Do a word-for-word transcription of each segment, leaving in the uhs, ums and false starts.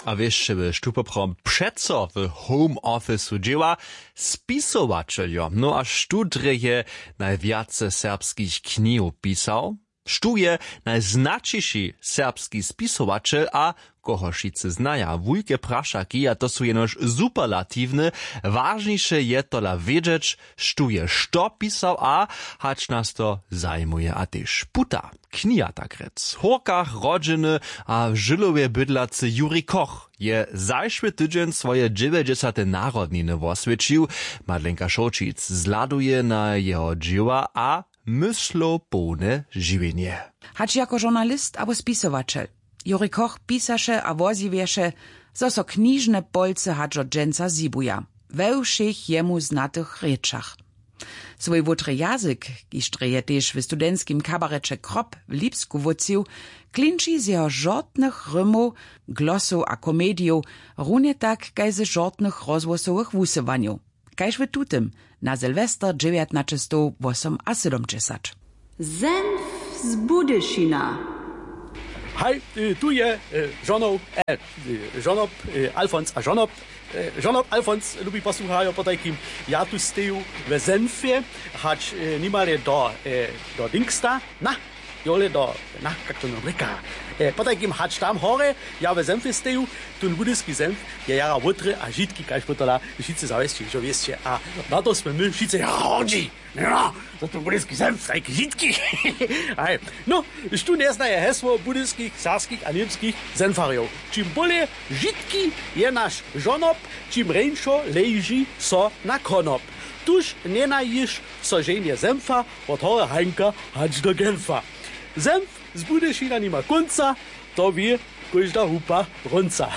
A wiesz, by štupoprom přeco w home office dzieła spisowačeljo. No a študre je najwiace serbskich knihu pisał. Štu je najznačejší serbski spisovačel a kohošice znaja wujke prašaki, a to sú jenož superlatívne. Vážnejšie je tola vedieť, štu je što pisał, a hač nás to zajmuje a tež puta. Kniha tak rec. Horkach rodziny a v Žilovje bydlace Juri Koch je zajšły tydzień swoje dziewięćdziesiąte narodniny osvědčil. Madlenka Šočic zladuje na jeho dzieła a mysloplne žiwienie. Hacz jako żurnalist albo spisowačel. Juri Koch pisaše a woziwieše, zo so knižne polce hacz od dżęca zibuja. We všech jemu znatych rečach. Svoj wutry jazyk, kiż je też w studenckim kabarecie Krop w Lipsku wucił, klinči z jeho żortnych rymów, glosów a komediów, runie tak kaj z żortnych rozwosowych wusywaniów. Kajż w tutem, na Sylwester dziewiętnaście osiemdziesiąt. Senf z Budyszina. Hej, tu je żonop, e, żonop Alfons, a żonop, żonop Alfons lubi posłuchają po takim, ja tu steju w Senfie, hacz nimale do, do Dingsta, na, jole do, na, jak to Nobrika. Po takim hacz tam hore, ja w Senfie steju, tu budyski Senf, ja jara wutry, a žitki, kaž potola, šice zavesti, že wiecie, a na to sme my šice jara hodži. No, to to budyski Senf, takie žitki. No, tu nie znaje hesło budyskich, sarskich a niemskich Senfariów. Czym bole žitki je nasz żonop, czym rejszo leży so na konop. Tuż nie najisz so żenie Senfa, od hore Heinka hacz do Genfa. Senf z Budyszina nima kunca, to wie, każda hupa runca.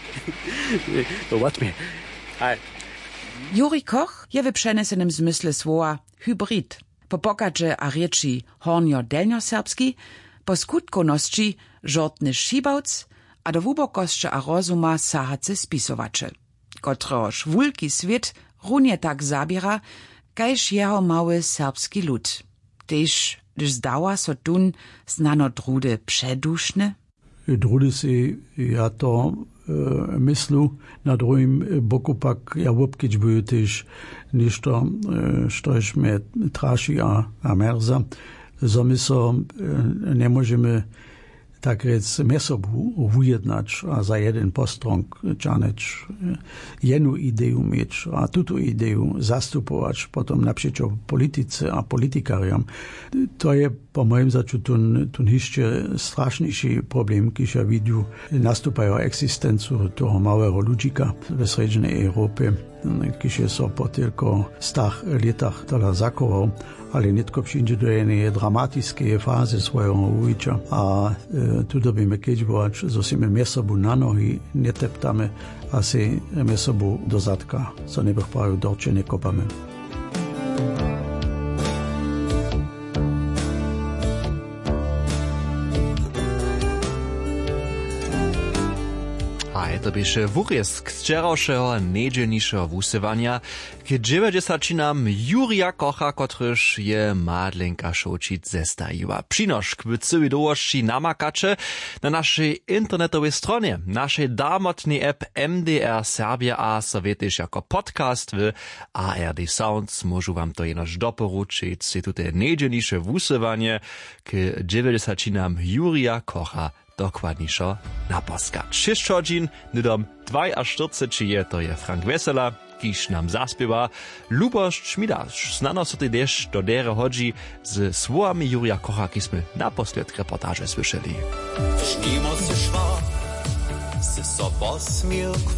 To wat mnie. Juri Koch je w przenesenym zmysle słowa hybrid. Po pokaże a rieči hornjo-delnjo-serbski, po skutkonosci żortny šibavc, a do wubokosće a rozuma sahace spisovačel. Kotrož wulki svit runie tak zabiera, kajž jeho mały serbski lud. Tež, gdyż zdała so tun znano drude předušne? Drudy si ja to e, myslu, na drugim boku pak ja wopkić były też ništo, e, štož me traši a, a merza. So my so e, ne możemy tak rec mesobu ujednać, a za jeden postrąg czanecz jedną ideę mieć, a tuto ideę zastupować potem naprzeciw polityce a politykariom. To je po moim zaczu tun, tun jeszcze straszniejszy problem, kiedy ja widzę nastupają egzystencję toho małego ludzika w srednjej Europie, kiedy so po tylko stach latach tola zakował, ale nitko przyjdzie do jednej dramatycznej fazy swojego ulicza, a e, tu dobimy kiedyś, że sobie my sobu na nogi nie teptamy, a si my sobu do zadka, co nie bych prawił dorcie nie kopamy. To bieše wurjesk z wczorajszego niedzielniejszego wusywania, k dziewięćdziesiątinam Jurija Kocha, kotryż je Madlenka Šočic zestajiła. Przynoszk w cyłej dołożci namakacze na naszej internetowej stronie, naszej darmotnej app M D R Serbia, a sowietisch jako podcast w A R D Sounds. Możu wam to jenoż doporučić, si tutaj niedzielniejsze wusywanie k dziewięćdziesiątinam Jurija Kocha dokładniejszo naposkać. sześć godzin, nydom czterdzieści dwa je to je Frank Wesela, kiż nam zaspiewa Luboš Čmidaš. Znano so ty też do dere hodzi z słowami Jurija Kocha, kismy naposled reportaże słyszeli.